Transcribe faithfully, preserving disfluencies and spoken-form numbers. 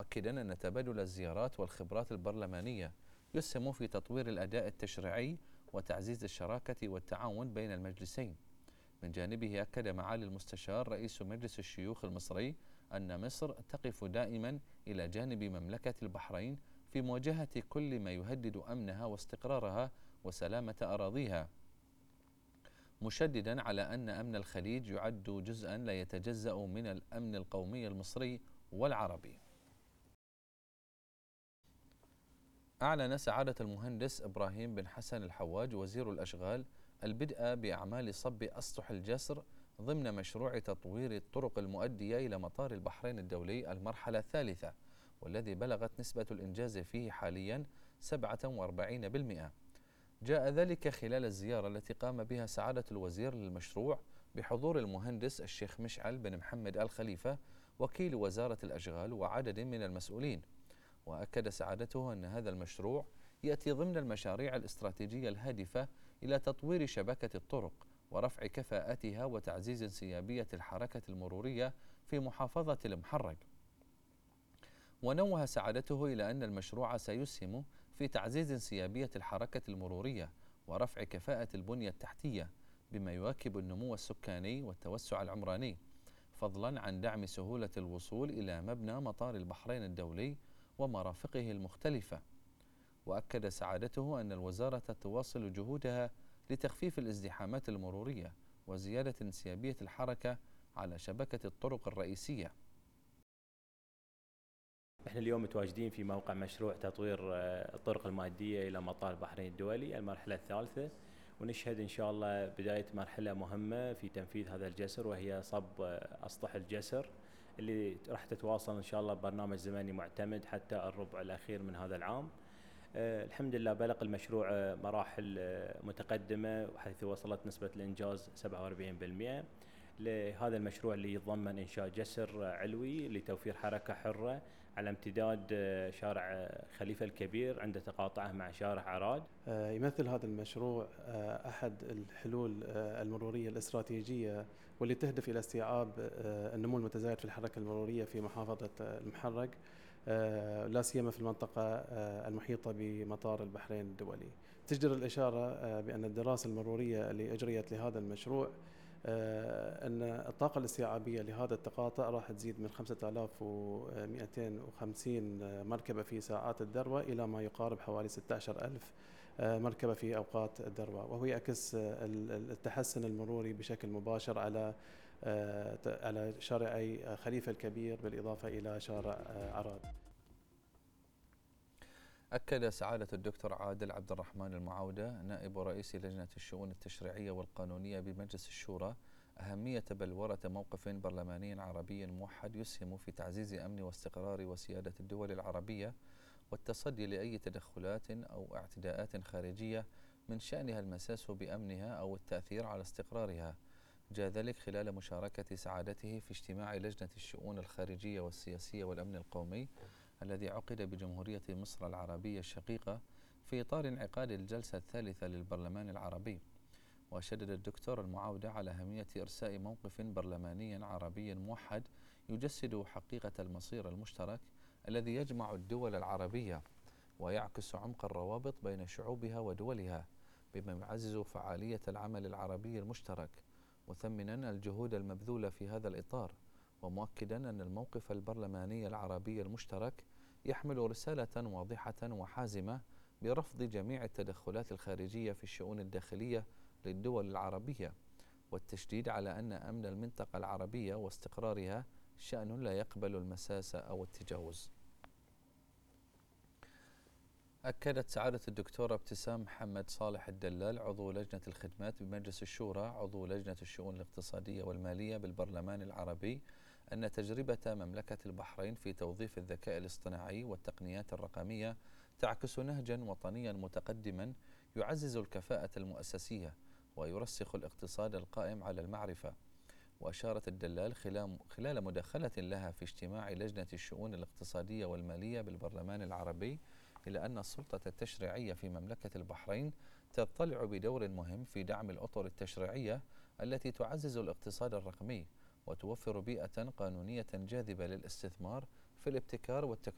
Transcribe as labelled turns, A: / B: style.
A: مؤكدا أن تبادل الزيارات والخبرات البرلمانية يسهم في تطوير الأداء التشريعي وتعزيز الشراكة والتعاون بين المجلسين. من جانبه أكد معالي المستشار رئيس مجلس الشيوخ المصري أن مصر تقف دائما إلى جانب مملكة البحرين في مواجهة كل ما يهدد أمنها واستقرارها وسلامة أراضيها، مشددا على أن أمن الخليج يعد جزءا لا يتجزأ من الأمن القومي المصري والعربي. أعلن سعادة المهندس إبراهيم بن حسن الحواج وزير الأشغال البدء بأعمال صب أسطح الجسر ضمن مشروع تطوير الطرق المؤدية إلى مطار البحرين الدولي المرحلة الثالثة، والذي بلغت نسبة الإنجاز فيه حاليا سبعة وأربعين بالمئة. جاء ذلك خلال الزيارة التي قام بها سعادة الوزير للمشروع بحضور المهندس الشيخ مشعل بن محمد الخليفة وكيل وزارة الأشغال وعدد من المسؤولين. وأكد سعادته أن هذا المشروع يأتي ضمن المشاريع الاستراتيجية الهادفة إلى تطوير شبكة الطرق ورفع كفاءتها وتعزيز انسيابية الحركة المرورية في محافظة المحرق. ونوه سعادته إلى أن المشروع سيسهم في تعزيز انسيابية الحركة المرورية ورفع كفاءة البنية التحتية بما يواكب النمو السكاني والتوسع العمراني، فضلا عن دعم سهولة الوصول إلى مبنى مطار البحرين الدولي ومرافقه المختلفة. وأكد سعادته أن الوزارة تواصل جهودها لتخفيف الازدحامات المرورية وزيادة انسيابية الحركة على شبكة الطرق الرئيسية.
B: احنا اليوم متواجدين في موقع مشروع تطوير الطرق المؤدية إلى مطار البحرين الدولي المرحلة الثالثة، ونشهد إن شاء الله بداية مرحلة مهمة في تنفيذ هذا الجسر، وهي صب أسطح الجسر اللي راح تتواصل إن شاء الله ببرنامج زمني معتمد حتى الربع الأخير من هذا العام. أه الحمد لله بلغ المشروع مراحل متقدمة حيث وصلت نسبة الإنجاز سبعة وأربعين بالمئة لهذا المشروع اللي يتضمن إنشاء جسر علوي لتوفير حركة حرة على امتداد شارع خليفة الكبير عند تقاطعه مع شارع عراد.
C: يمثل هذا المشروع أحد الحلول المرورية الاستراتيجية واللي تهدف إلى استيعاب النمو المتزايد في الحركة المرورية في محافظة المحرق، لا سيما في المنطقة المحيطة بمطار البحرين الدولي. تجدر الإشارة بأن الدراسة المرورية اللي أجريت لهذا المشروع أن الطاقة الاستيعابية لهذا التقاطع راح تزيد من خمسة آلاف ومئتين وخمسين مركبة في ساعات الذروة إلى ما يقارب حوالي ستة عشر ألف مركبة في أوقات الذروة، وهو يعكس التحسن المروري بشكل مباشر على على شارعي خليفة الكبير بالإضافة إلى شارع عراد.
A: أكد سعادة الدكتور عادل عبد الرحمن المعودة نائب رئيس لجنة الشؤون التشريعية والقانونية بمجلس الشورى أهمية بلورة موقف برلماني عربي موحد يسهم في تعزيز أمن واستقرار وسيادة الدول العربية والتصدي لأي تدخلات أو اعتداءات خارجية من شأنها المساس بأمنها أو التأثير على استقرارها. جاء ذلك خلال مشاركة سعادته في اجتماع لجنة الشؤون الخارجية والسياسية والأمن القومي الذي عقد بجمهورية مصر العربية الشقيقة في إطار انعقاد الجلسة الثالثة للبرلمان العربي. وشدد الدكتور المعودة على أهمية إرساء موقف برلماني عربي موحد يجسد حقيقة المصير المشترك الذي يجمع الدول العربية ويعكس عمق الروابط بين شعوبها ودولها، بما يعزز فعالية العمل العربي المشترك، مثمنا الجهود المبذولة في هذا الإطار، ومؤكدا أن الموقف البرلماني العربي المشترك يحمل رسالة واضحة وحازمة برفض جميع التدخلات الخارجية في الشؤون الداخلية للدول العربية، والتشديد على أن أمن المنطقة العربية واستقرارها شأن لا يقبل المساس أو التجاوز. أكدت سعادة الدكتورة ابتسام محمد صالح الدلال عضو لجنة الخدمات بمجلس الشورى عضو لجنة الشؤون الاقتصادية والمالية بالبرلمان العربي أن تجربة مملكة البحرين في توظيف الذكاء الاصطناعي والتقنيات الرقمية تعكس نهجا وطنيا متقدما يعزز الكفاءة المؤسسية ويرسخ الاقتصاد القائم على المعرفة. وأشارت الدلال خلال مداخلة لها في اجتماع لجنة الشؤون الاقتصادية والمالية بالبرلمان العربي إلى أن السلطة التشريعية في مملكة البحرين تضطلع بدور مهم في دعم الأطر التشريعية التي تعزز الاقتصاد الرقمي وتوفر بيئة قانونية جاذبة للاستثمار في الابتكار والتكنولوجيا